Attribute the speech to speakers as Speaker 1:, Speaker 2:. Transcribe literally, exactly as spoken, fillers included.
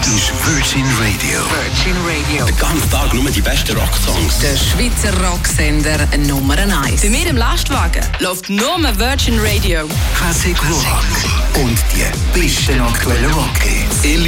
Speaker 1: ist Virgin Radio.
Speaker 2: Virgin Radio.
Speaker 3: Den ganzen Tag nur die besten Rocksongs.
Speaker 2: Der Schweizer Rocksender Nummer eins.
Speaker 4: Bei mir im Lastwagen läuft nur Virgin Radio.
Speaker 1: Classic Rock. Und die besten aktuellen Rockhits.